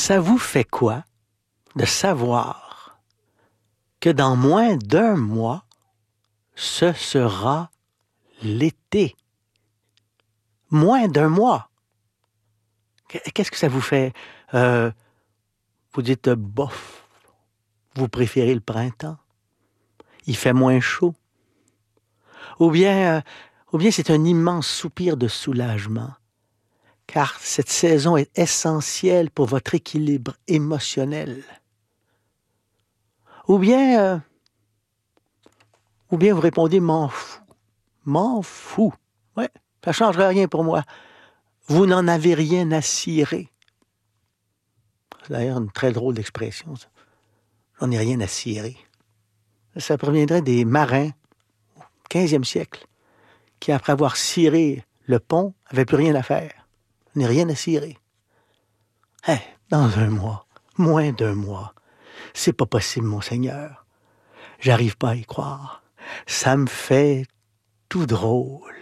Ça vous fait quoi de savoir que dans moins d'un mois, ce sera l'été? Moins d'un mois. Qu'est-ce que ça vous fait? Vous dites bof. Vous préférez le printemps. Il fait moins chaud. Ou bien c'est un immense soupir de soulagement, car cette saison est essentielle pour votre équilibre émotionnel. Ou bien vous répondez m'en fous. M'en fous. Ouais, ça ne changera rien pour moi. Vous n'en avez rien à cirer. C'est d'ailleurs une très drôle d'expression, ça. J'en ai rien à cirer. Ça proviendrait des marins au 15e siècle, qui, après avoir ciré le pont, n'avaient plus rien à faire. J'en ai rien à cirer. Hey, dans un mois, moins d'un mois, c'est pas possible, mon Seigneur. J'arrive pas à y croire. Ça me fait tout drôle.